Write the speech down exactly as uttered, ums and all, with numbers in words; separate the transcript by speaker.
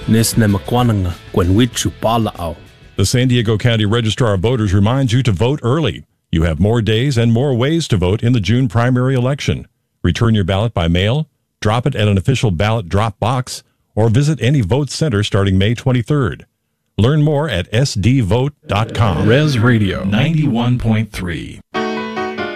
Speaker 1: Nisnemakwananga Gwenwichu Palao.
Speaker 2: The San Diego County Registrar of Voters reminds you to vote early. You have more days and more ways to vote in the June primary election. Return your ballot by mail, drop it at an official ballot drop box, or visit any vote center starting May twenty-third. Learn more at s d vote dot com.
Speaker 3: Res Radio ninety-one point three.